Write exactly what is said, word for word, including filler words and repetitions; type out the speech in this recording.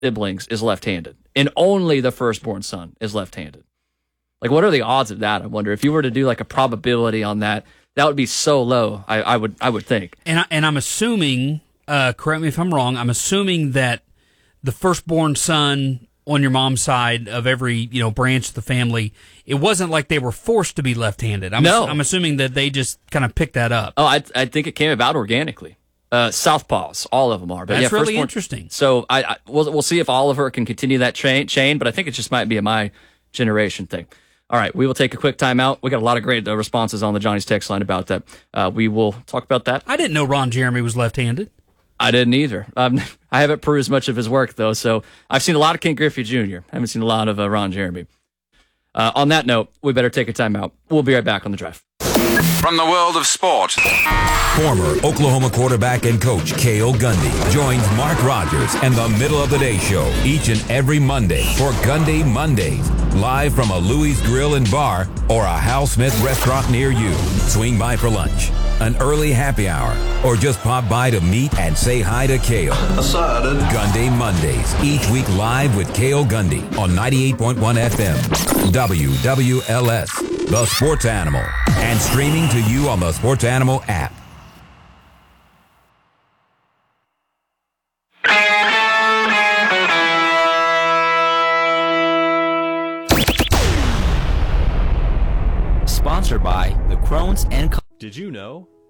siblings is left-handed, and only the firstborn son is left-handed. Like, what are the odds of that? I wonder if you were to do like a probability on that, that would be so low. I, I would, I would think. And I, and I'm assuming, uh, correct me if I'm wrong. I'm assuming that the firstborn son on your mom's side of every, you know, branch of the family, it wasn't like they were forced to be left-handed. I'm, no. ass- I'm assuming that they just kind of picked that up. Oh, I, I think it came about organically. Uh, Southpaws, all of them are. But That's yeah, really firstborn- interesting. So I, I we'll, we'll see if Oliver can continue that chain, chain, but I think it just might be a my generation thing. All right, we will take a quick timeout. We got a lot of great uh, responses on the Johnny's text line about that. Uh, we will talk about that. I didn't know Ron Jeremy was left-handed. I didn't either. Um, I haven't perused much of his work, though, so I've seen a lot of Ken Griffey Junior I haven't seen a lot of uh, Ron Jeremy. Uh, on that note, we better take a timeout. We'll be right back on The Drive. From the world of sport, former Oklahoma quarterback and coach Cale Gundy joins Mark Rogers and the Middle of the Day Show each and every Monday for Gundy Mondays, live from a Louis Grill and Bar or a Hal Smith restaurant near you. Swing by for lunch, an early happy hour, or just pop by to meet and say hi to Cale. Gundy Mondays, each week live with Cale Gundy on ninety-eight point one F M, W W L S, The Sports Animal, and streaming to you on the Sports Animal app. Sponsored by the Crohn's and... Did you know